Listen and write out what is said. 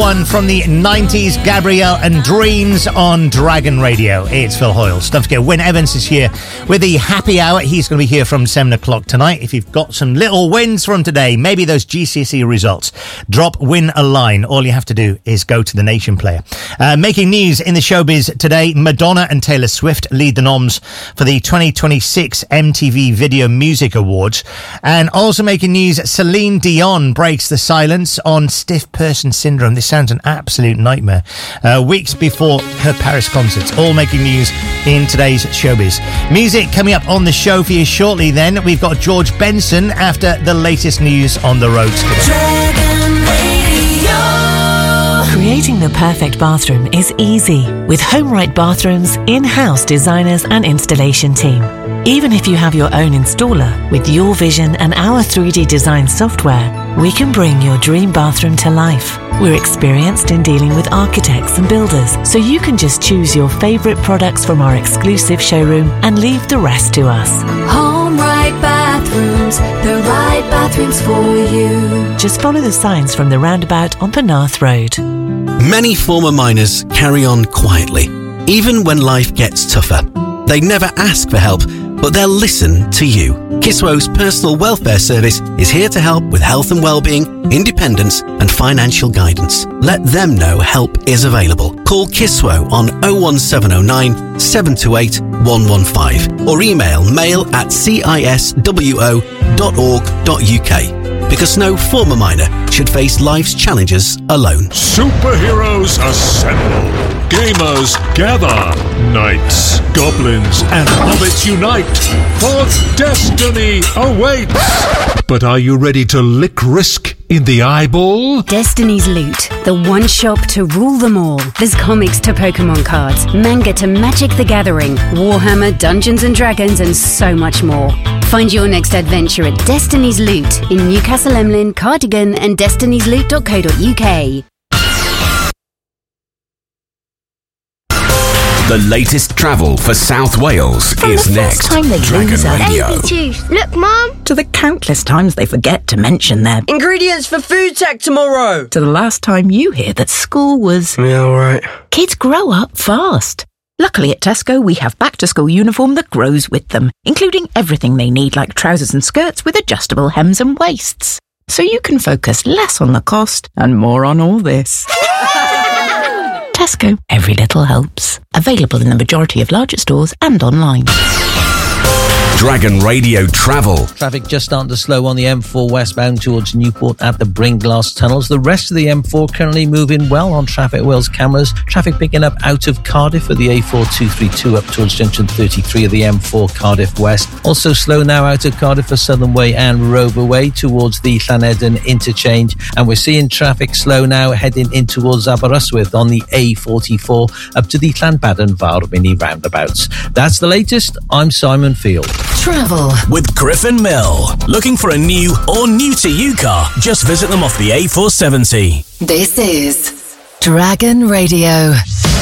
one from the 90s, Gabrielle and Dreams on Dragon Radio. It's Phil Hoyle. Don't forget, Wyn Evans is here with the happy hour. He's going to be here from 7 o'clock tonight. If you've got some little wins from today, maybe those GCSE results, drop Wyn a line. All you have to do is go to the Nation Player. Making news in the showbiz today, Madonna and Taylor Swift lead the noms for the 2026 MTV Video Music Awards. And also making news, Celine Dion breaks the silence on stiff person syndrome. This sounds an absolute nightmare. Weeks before her Paris concerts. All making news in today's showbiz. Music coming up on the show for you shortly then. We've got George Benson after the latest news on the roads today. Creating the perfect bathroom is easy with HomeRight Bathrooms' in-house designers and installation team. Even if you have your own installer, with your vision and our 3D design software, we can bring your dream bathroom to life. We're experienced in dealing with architects and builders, so you can just choose your favourite products from our exclusive showroom and leave the rest to us. HomeRight Bathrooms, the right bathrooms for you. Just follow the signs from the roundabout on Penarth Road. Many former miners carry on quietly, even when life gets tougher. They never ask for help, but they'll listen to you. Kiswo's personal welfare service is here to help with health and well-being, independence and financial guidance. Let them know help is available. Call Kiswo on 01709 728 115 or email mail@ciswo.org.uk. Because no former miner should face life's challenges alone. Superheroes assemble. Gamers gather. Knights, goblins, and hobbits unite. For destiny awaits. But are you ready to lick risk in the eyeball? Destiny's Loot, the one shop to rule them all. There's comics to Pokemon cards, manga to Magic the Gathering, Warhammer, Dungeons and Dragons, and so much more. Find your next adventure at Destiny's Loot in Newcastle Emlyn, Cardigan, and destinysloot.co.uk. The latest travel for South Wales is next. From the first time they lose a Radio. tooth. Look, Mum. To the countless times they forget to mention their ingredients for food tech tomorrow. To the last time you hear that school was... Yeah, all right. Kids grow up fast. Luckily at Tesco, we have back-to-school uniform that grows with them, including everything they need like trousers and skirts with adjustable hems and waists. So you can focus less on the cost and more on all this. Tesco, every little helps. Available in the majority of larger stores and online. Dragon Radio Travel. Traffic just starting to slow on the M4 westbound towards Newport at the Bringlass tunnels. The rest of the M4 currently moving well on Traffic Wales cameras. Traffic picking up out of Cardiff for the A4232 up towards junction 33 of the M4 Cardiff West. Also slow now out of Cardiff for Southern Way and Rover Way towards the Llanedden interchange. And we're seeing traffic slow now heading in towards Aberystwyth on the A44 up to the Llanbadarn Vawr mini roundabouts. That's the latest. I'm Simon Field. Travel with Griffin Mill. Looking for a new or new to you car? Just visit them off the A470. This is Dragon Radio.